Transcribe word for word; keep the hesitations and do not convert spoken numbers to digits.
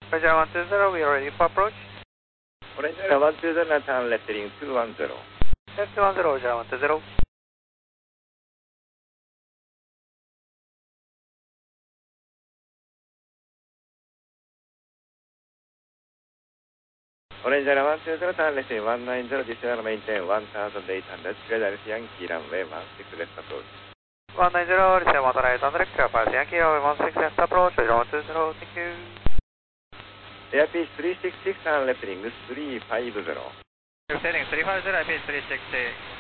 Roger, one two zero, we are ready for approach. Roger, one two zero, turn left heading two one zero. Left two one zero, Roger, one two zero. Roger, one two zero, turn left heading one nine zero, descend maintain one thousand eight hundred, Philadelphia Yankee runway one six left approach. one nine zero, descend one thousand eight hundred, clear for Yankee runway one six left approach, Roger, one two zero, thank you. Airpiece three six six, turn left heading three five zero. You're heading three five zero, Airpiece three six six.